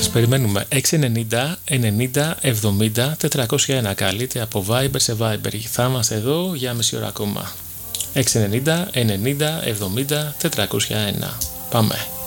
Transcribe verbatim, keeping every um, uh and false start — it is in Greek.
περιμένουμε. Έξι ενενήντα ενενήντα εβδομήντα τετρακόσια ένα. Καλείτε από Viber σε Viber. Θα είμαστε εδώ για μισή ώρα ακόμα. έξι ενενήντα ενενήντα εβδομήντα τετρακόσια ένα. Πάμε.